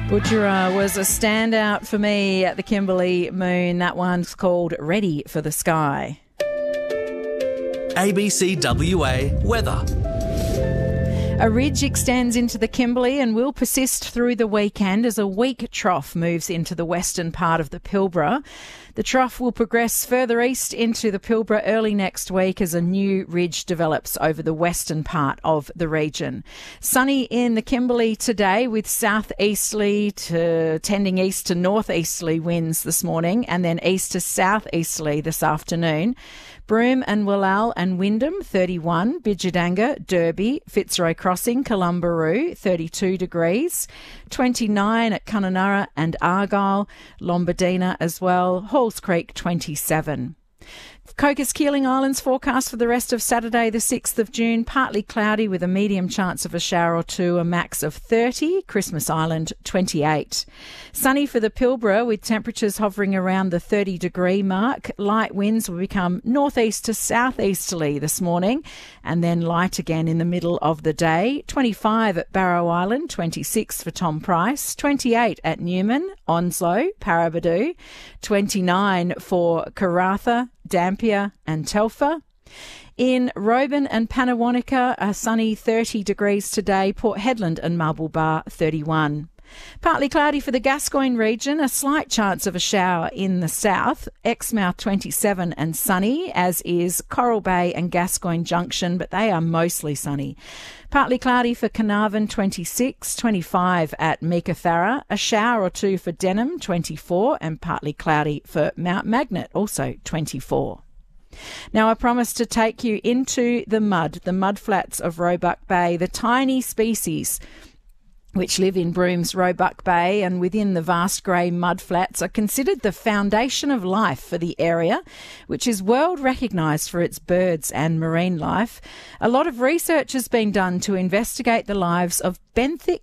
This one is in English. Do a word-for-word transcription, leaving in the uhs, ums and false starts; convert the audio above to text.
Butchera was a standout for me at the Kimberley Moon. That one's called Ready for the Sky. A B C W A weather. A ridge extends into the Kimberley and will persist through the weekend as a weak trough moves into the western part of the Pilbara. The trough will progress further east into the Pilbara early next week as a new ridge develops over the western part of the region. Sunny in the Kimberley today with southeasterly to tending east to northeasterly winds this morning and then east to southeasterly this afternoon. Broome and Willal and Wyndham, thirty-one. Bidjadanga, Derby, Fitzroy Crossing, Columbaroo, thirty-two degrees. twenty-nine at Kununurra and Argyle. Lombardina as well. Halls Creek, twenty-seven. Cocos Keeling Islands forecast for the rest of Saturday, the sixth of June. Partly cloudy with a medium chance of a shower or two, a max of thirty. Christmas Island, twenty-eight. Sunny for the Pilbara with temperatures hovering around the thirty degree mark. Light winds will become northeast to southeasterly this morning and then light again in the middle of the day. twenty-five at Barrow Island, twenty-six for Tom Price, twenty-eight at Newman, Onslow, Paraburdoo, twenty-nine for Karratha, Dampier and Telfer. In Roban and Pannawonica, a sunny thirty degrees today. Port Hedland and Marble Bar, thirty-one. Partly cloudy for the Gascoyne region, a slight chance of a shower in the south. Exmouth twenty-seven and sunny, as is Coral Bay and Gascoyne Junction, but they are mostly sunny. Partly cloudy for Carnarvon, twenty-six, twenty-five at Meekatharra, a shower or two for Denham, twenty-four, and partly cloudy for Mount Magnet, also twenty-four. Now, I promised to take you into the mud, the mudflats of Roebuck Bay, the tiny species which live in Broome's Roebuck Bay and within the vast grey mudflats are considered the foundation of life for the area, which is world recognised for its birds and marine life. A lot of research has been done to investigate the lives of benthic